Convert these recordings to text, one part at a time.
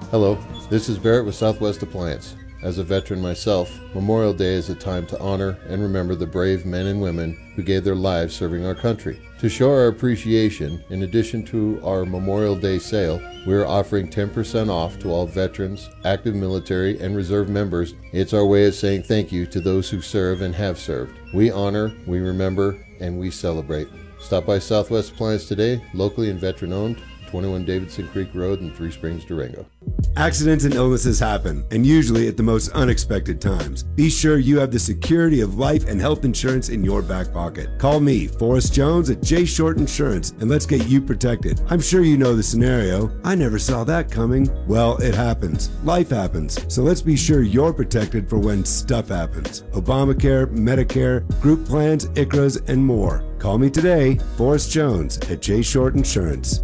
Hello, this is Barrett with Southwest Appliance. As a veteran myself, Memorial Day is a time to honor and remember the brave men and women who gave their lives serving our country. To show our appreciation, in addition to our Memorial Day sale, we are offering 10% off to all veterans, active military, and reserve members. It's our way of saying thank you to those who serve and have served. We honor, we remember, and we celebrate. Stop by Southwest Appliance today, locally and veteran-owned, 21 Davidson Creek Road in Three Springs, Durango. Accidents and illnesses happen, and usually at the most unexpected times. Be sure you have the security of life and health insurance in your back pocket. Call me, Forrest Jones at J Short Insurance, and let's get you protected. I'm sure you know the scenario. I never saw that coming. Well, it happens. Life happens. So let's be sure you're protected for when stuff happens. Obamacare, Medicare, group plans, ICHRAs, and more. Call me today, Forrest Jones at J Short Insurance,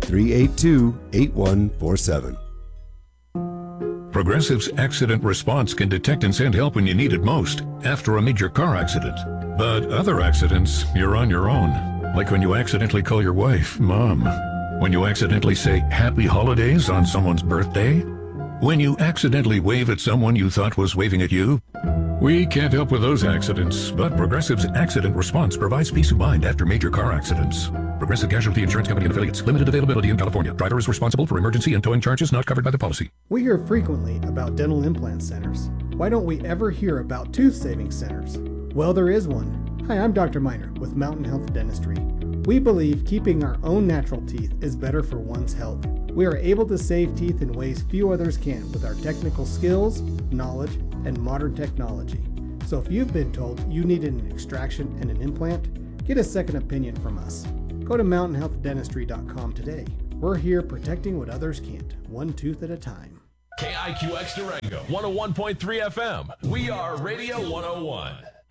382-8147. Progressive's Accident Response can detect and send help when you need it most, after a major car accident. But other accidents, you're on your own. Like when you accidentally call your wife Mom. When you accidentally say Happy Holidays on someone's birthday. When you accidentally wave at someone you thought was waving at you. We can't help with those accidents, but Progressive's Accident Response provides peace of mind after major car accidents. Progressive Casualty Insurance Company and Affiliates. Limited availability in California. Driver is responsible for emergency and towing charges not covered by the policy. We hear frequently about dental implant centers. Why don't we ever hear about tooth saving centers? Well, there is one. Hi, I'm Dr. Miner with Mountain Health Dentistry. We believe keeping our own natural teeth is better for one's health. We are able to save teeth in ways few others can with our technical skills, knowledge, and modern technology. So if you've been told you needed an extraction and an implant, get a second opinion from us. Go to mountainhealthdentistry.com today. We're here protecting what others can't, one tooth at a time. KIQX Durango, 101.3 FM. We are Radio 101.